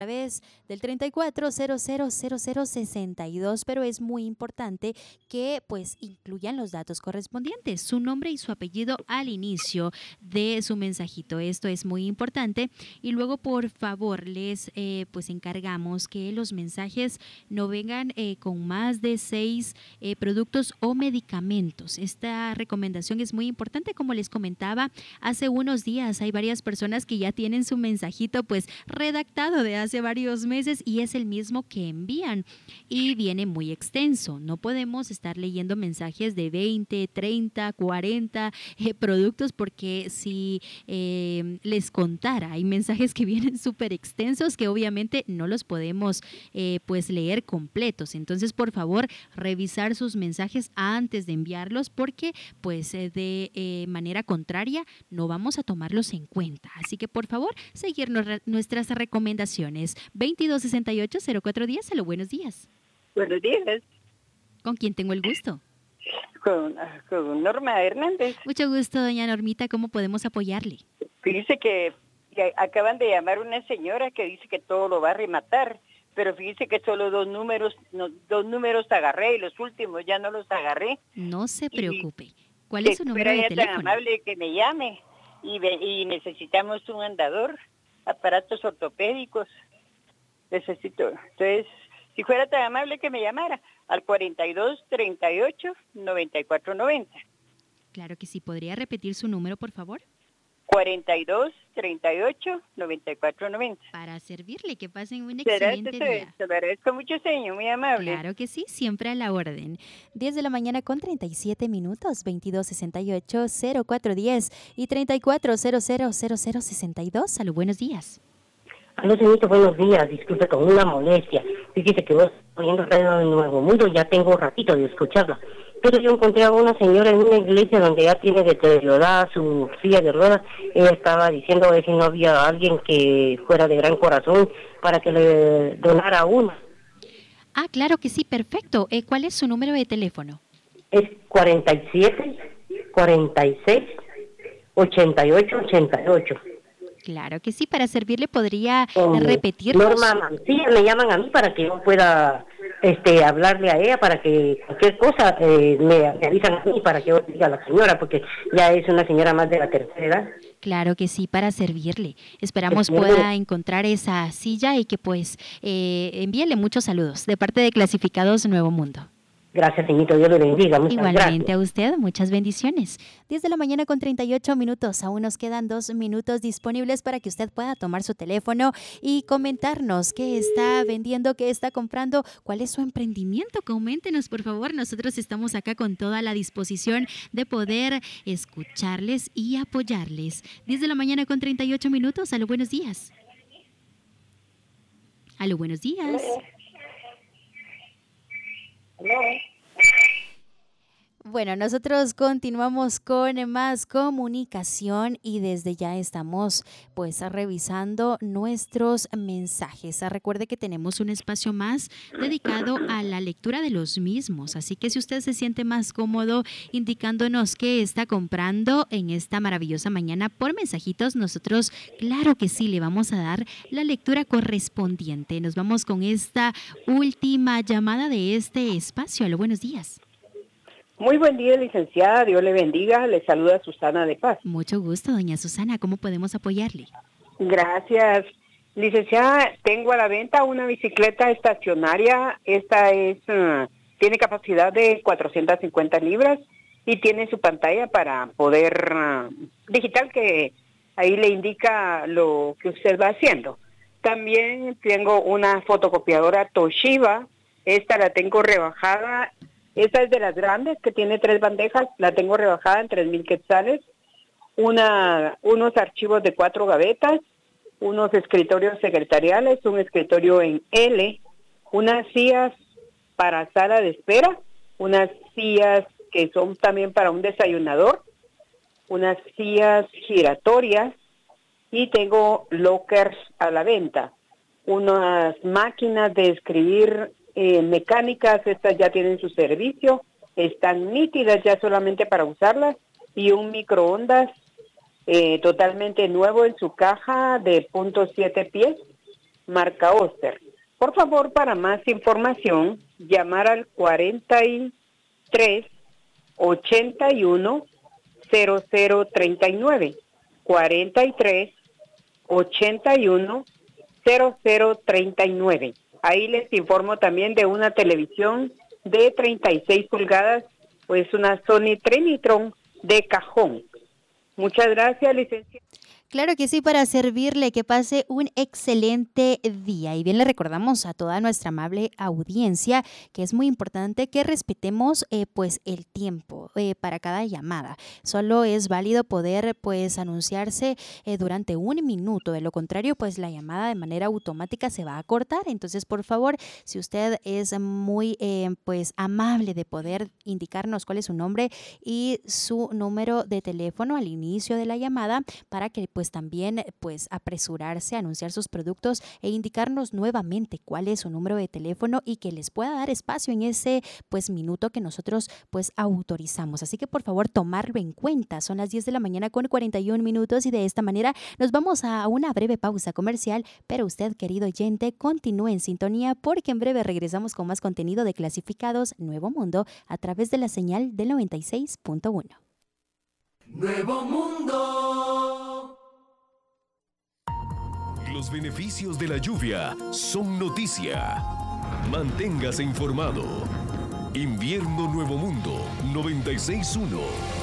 través del 34000062, pero es muy importante que pues incluyan los datos correspondientes, su nombre y su apellido al inicio de su mensajito. Esto es muy importante y luego por favor les pues encargamos que los mensajes no vengan con más de 6 productos o medicamentos. Esta recomendación es muy importante, como les comentaba hace unos días. Hay varias personas que ya tienen su mensajito pues redactado de hace varios meses y es el mismo que envían y viene muy extenso. No podemos estar leyendo mensajes de 20, 30, 40 productos porque si les contara, hay mensajes que vienen súper extensos que obviamente no los podemos pues leer completos. Entonces, por favor, revisar sus mensajes antes de enviarlos porque pues de manera contraria no vamos a tomarlos en cuenta. Así que por favor, seguir nuestras recomendaciones. 2268-0410, hello, buenos días. Buenos días. ¿Con quién tengo el gusto? Con Norma Hernández. Mucho gusto, doña Normita. ¿Cómo podemos apoyarle? Fíjese que acaban de llamar una señora que dice que todo lo va a rematar, pero fíjese que solo dos números agarré y los últimos ya no los agarré. No se preocupe. ¿Cuál es su número de teléfono? Tan amable que me llame y necesitamos un andador, aparatos ortopédicos. Necesito. Entonces, si fuera tan amable que me llamara al 4238-9490. Claro que sí. ¿Podría repetir su número, por favor? 4238-9490. Para servirle, que pasen un excelente día. Te lo agradezco mucho, señor, muy amable. Claro que sí, siempre a la orden. 10 de la mañana con 37 minutos, 2268-0410 y 34000062. Salud, buenos días. Aló, señorito, buenos días. Disculpe con una molestia. Fíjese que vos poniendo Radio del Nuevo Mundo, ya tengo ratito de escucharla. Pero yo encontré a una señora en una iglesia donde ya tiene deteriorada su silla de ruedas. Ella estaba diciendo a ver si no había alguien que fuera de gran corazón para que le donara una. Ah, claro que sí, perfecto. ¿Cuál es su número de teléfono? Es 47 46 88 88. Claro que sí, para servirle podría repetirnos. Norma Mancilla, me llaman a mí para que yo pueda hablarle a ella, para que cualquier cosa me avisan a mí para que yo diga a la señora, porque ya es una señora más de la tercera edad. Claro que sí, para servirle. Esperamos pueda encontrar esa silla y que pues envíele muchos saludos de parte de Clasificados Nuevo Mundo. Gracias, señorito, Dios le bendiga. Muchas Igualmente gracias. a usted, muchas bendiciones. 10 de la mañana con 38 minutos, aún nos quedan 2 minutos disponibles para que usted pueda tomar su teléfono y comentarnos qué está vendiendo, qué está comprando, cuál es su emprendimiento. Coméntenos, por favor, nosotros estamos acá con toda la disposición de poder escucharles y apoyarles. 10 de la mañana con 38 minutos, aló, buenos días. Aló, buenos días. Bueno, nosotros continuamos con más comunicación y desde ya estamos pues revisando nuestros mensajes. Recuerde que tenemos un espacio más dedicado a la lectura de los mismos, así que si usted se siente más cómodo indicándonos qué está comprando en esta maravillosa mañana por mensajitos, nosotros claro que sí le vamos a dar la lectura correspondiente. Nos vamos con esta última llamada de este espacio. Aló, buenos días. Muy buen día, licenciada. Dios le bendiga. Le saluda Susana de Paz. Mucho gusto, doña Susana. ¿Cómo podemos apoyarle? Gracias. Licenciada, tengo a la venta una bicicleta estacionaria. Esta tiene capacidad de 450 libras y tiene su pantalla para poder digital que ahí le indica lo que usted va haciendo. También tengo una fotocopiadora Toshiba. Esta la tengo rebajada. Esta es de las grandes, que tiene 3 bandejas, la tengo rebajada en 3,000 quetzales, unos archivos de 4 gavetas, unos escritorios secretariales, un escritorio en L, unas sillas para sala de espera, unas sillas que son también para un desayunador, unas sillas giratorias y tengo lockers a la venta, unas máquinas de escribir mecánicas, estas ya tienen su servicio, están nítidas ya solamente para usarlas, y un microondas totalmente nuevo en su caja de 0.7 pies, marca Oster. Por favor, para más información, llamar al 43 81 0039. 43 81 0039. Ahí les informo también de una televisión de 36 pulgadas, pues una Sony Trinitron de cajón. Muchas gracias, licenciada. Claro que sí, para servirle, que pase un excelente día. Y bien, le recordamos a toda nuestra amable audiencia que es muy importante que respetemos pues el tiempo para cada llamada. Solo es válido poder pues anunciarse durante 1 minuto. De lo contrario, pues la llamada de manera automática se va a cortar. Entonces, por favor, si usted es muy pues amable de poder indicarnos cuál es su nombre y su número de teléfono al inicio de la llamada, para que pues también pues apresurarse a anunciar sus productos e indicarnos nuevamente cuál es su número de teléfono y que les pueda dar espacio en ese pues minuto que nosotros pues autorizamos. Así que por favor tomarlo en cuenta. Son las 10 de la mañana con 41 minutos y de esta manera nos vamos a una breve pausa comercial, pero usted, querido oyente, continúe en sintonía porque en breve regresamos con más contenido de Clasificados Nuevo Mundo a través de la señal del 96.1. Nuevo Mundo. Los beneficios de la lluvia son noticia. Manténgase informado. Invierno Nuevo Mundo 96.1.